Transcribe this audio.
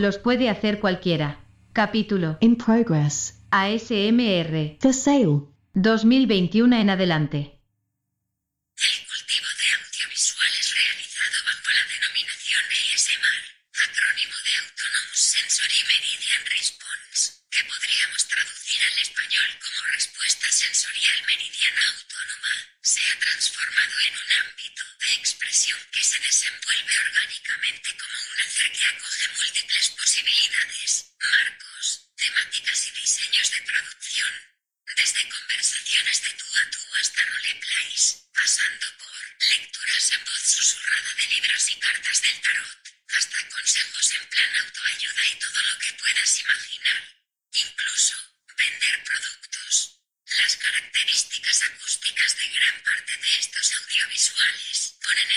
Los puede hacer cualquiera. Capítulo. In progress. ASMR. For sale. 2021 en adelante. El cultivo de audiovisuales realizado bajo la denominación ASMR, acrónimo de Autonomous Sensory Meridian Response, que podríamos traducir al español como respuesta sensorial meridiana autónoma, se ha transformado en un ámbito de expresión que se desenvuelve orgánicamente como un hacer que acoge múltiples posibilidades, marcos, temáticas y diseños de producción. Desde conversaciones de tú a tú hasta roleplays, pasando por lecturas en voz susurrada de libros y cartas del tarot, hasta consejos en plan autoayuda y todo